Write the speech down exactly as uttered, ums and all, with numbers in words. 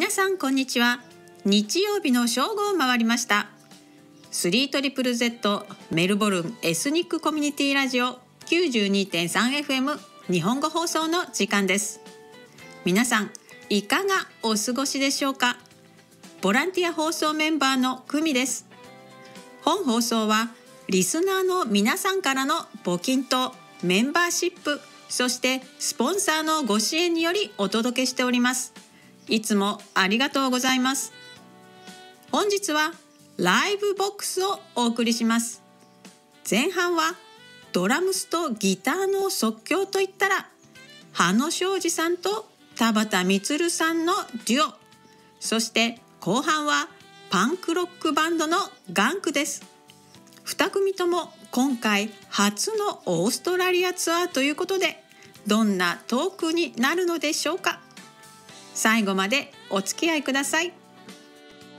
皆さんこんにちは。日曜日の正午を回りました。 スリートリプルゼット メルボルンエスニックコミュニティラジオ きゅうじゅうにてんさんエフエム 日本語放送の時間です。皆さんいかがお過ごしでしょうか。ボランティア放送メンバーの久美です。本放送はリスナーの皆さんからの募金とメンバーシップ、そしてスポンサーのご支援によりお届けしております。いつもありがとうございます。本日はライブボックスをお送りします。前半はドラムスとギターの即興といったら羽野庄司さんと田畑充さんのデュオ、そして後半はパンクロックバンドのガンクです。に組とも今回初のオーストラリアツアーということで、どんなトークになるのでしょうか。最後までお付き合いください。